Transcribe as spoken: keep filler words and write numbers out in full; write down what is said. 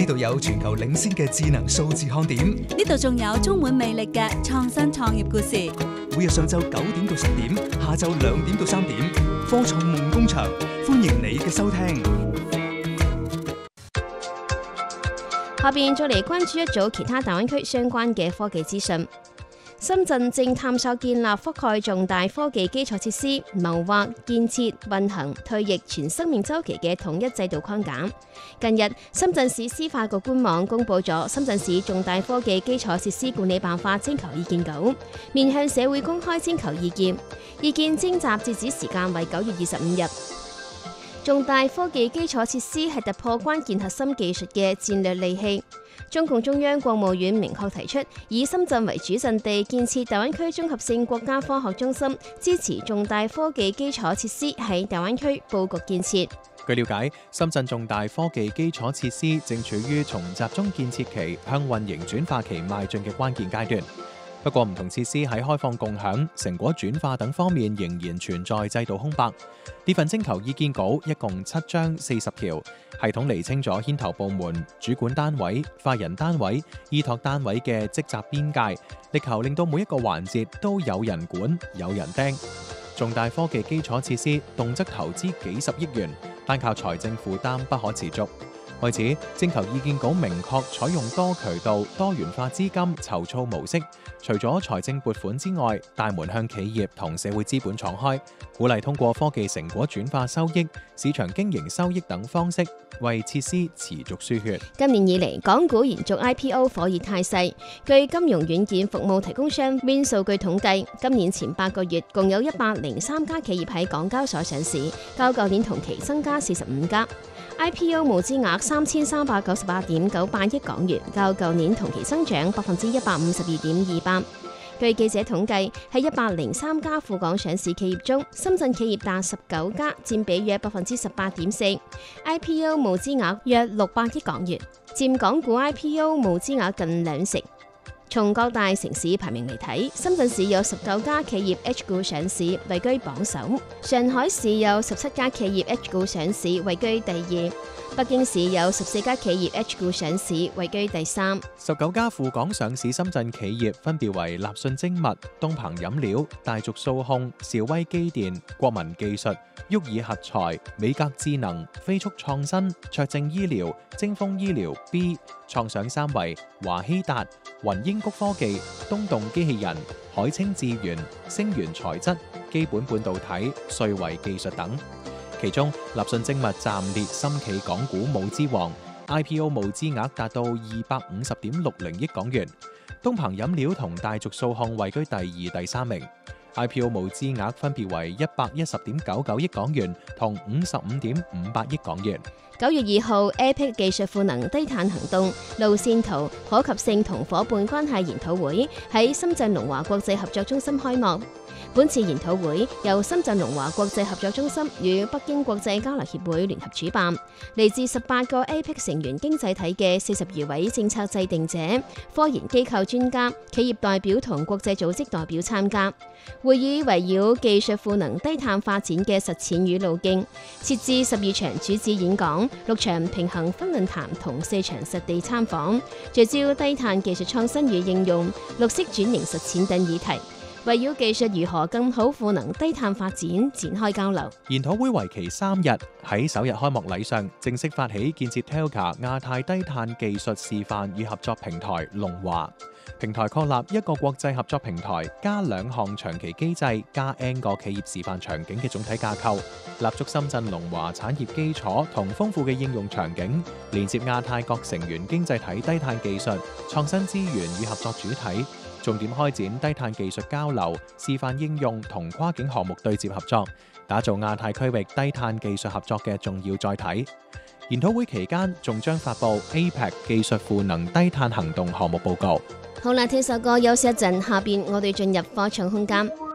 度有全球領先嘅智能數字看點， 呢度仲有充滿魅力嘅創新創業故事。 每日上晝九點到十點，下晝兩點到三點，科創夢工場，歡迎你嘅收聽。 下邊再嚟關注一組其他大灣區相關嘅科技資訊。深圳正探索建立覆蓋重大科技基礎設施、謀劃、建設、運行、退役全生命週期嘅統一制度框架。近日，深圳市司法局官網公布咗深圳市重大科技基礎設施管理辦法徵求意見稿，面向社會公開徵求意見。意見徵集截止時間為九月二十五日。重大科技基礎設施係突破關鍵核心技術嘅戰略利器。中共中央國務院明確提出，以深圳為主陣地建設大灣區綜合性國家科學中心，支持重大科技基礎設施喺大灣區佈局建設。 據了解，深圳重大科技基礎設施正處於從集中建設期向運營轉化期邁進嘅關鍵階段。不過，唔同設施喺開放共享、成果轉化等方面仍然存在制度空白。呢份徵求意見稿一共七章四十條，系統釐清咗牽頭部門、主管單位、法人單位、依託單位嘅職責邊界，力求令到每一個環節都有人管、有人盯。重大科技基礎設施動輒投資幾十億元，單靠財政負擔不可持續。為此，徵求意見稿明確採用多渠道、多元化資金籌措模式，除咗財政撥款之外，大門向企業同社會資本敞開，鼓勵通過科技成果轉化收益、市場經營收益等方式，為設施持續輸血。 今年以嚟，港股延續 I P O 火熱態勢。據金融軟件服務提供商 Win 數據統計，今年前八個月共有一百零三家企業喺港交所上市，較舊年同期增加四十五家。I P O 募資額三千三百九十八點九八億港元，較舊年同期增長百分之一百五十二點二八。據記者統計，喺一百零三家赴港上市企業中，深圳企業達十九家，佔比約百分之十八點四。I P O 募資額約六百億港元，佔港股 I P O 募資額近兩成。從各大城市排名嚟睇，深圳市有十九家企業 H 股上市，位居榜首；上海市有十七家企業 H 股上市，位居第二；北京市有十四家企業 H 股上市，位居第三。 十九家赴港上市深圳企業分別為立訊精密、東鵬飲料、大族數控、兆威機電、國民技術、沃爾核材、美格智能、飛速創新、卓正醫療、精鋒醫療 B、創想三維、華希達、雲英谷科技、東動機器人、海清智源、星源材質、基本半導體、瑞維技術等。其中，立訊精密暫列深企港股募資王 ，I P O 募資額達到二百五十點六零億港元。東鵬飲料同大族數控位居第二、第三名。I P O 募資額分別為一百一十點九九億港元同五十五點五八億港元。 九月二號 ，A P E C 技術賦能低碳行動路線圖可及性同夥伴關係研討會喺深圳龍華國際合作中心開幕。本次研討會由深圳龍華國際合作中心與北京國際交流協會聯合主辦，嚟自十八個 A P E C 成員經濟體嘅四十餘位政策制定者、科研機構專家、企業代表同國際組織代表參加。會議圍繞技術賦能低碳發展嘅實踐與路徑，設置十二場主旨演講、六場平衡分論壇同四場實地參訪，聚焦低碳技術創新與應用、綠色轉型實踐等議題。圍繞技術如何更好賦能低碳發展展開交流。 研討會為期三日，喺首日開幕禮上正式發起建設 Telca 亞太低碳技術示範與合作平台龍華。平台確立一個國際合作平台加兩項長期機制加 N 個企業示範場景嘅總體架構，立足深圳龍華產業基礎同豐富嘅應用場景，連接亞太各成員經濟體低碳技術、創新資源與合作主體，重點開展低碳技術交流、示範應用同跨境項目對接合作，打造亞太區域低碳技術合作嘅重要載體。研討會期間仲將發布 A P E C 技術賦能低碳行動項目報告。 好啦，聽首歌休息一陣，下邊我哋進入科創空間。